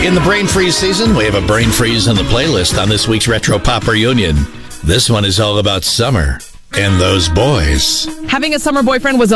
In the brain freeze season, we have a brain freeze on the playlist on this week's Retro Pop Reunion. This one is all about summer and those boys. Having a summer boyfriend was a